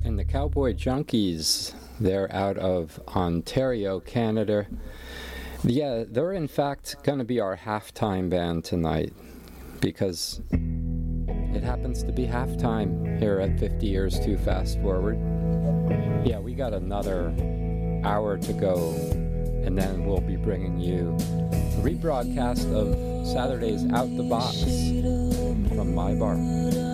And the Cowboy Junkies, they're out of Ontario, Canada. Yeah, they're in fact going to be our halftime band tonight because it happens to be halftime here at 50 Years Too Fast Forward. Yeah, we got another hour to go, and then we'll be bringing you a rebroadcast of Saturday's Out the Box from my bar.